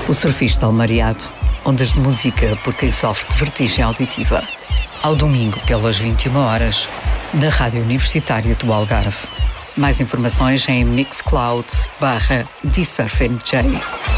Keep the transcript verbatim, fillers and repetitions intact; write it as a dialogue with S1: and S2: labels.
S1: O surfista almariado, ondas de música por quem sofre de vertigem auditiva. Ao domingo, pelas vinte e uma horas, na Rádio Universitária do Algarve. Mais informações em mixcloud barra dsurfingj.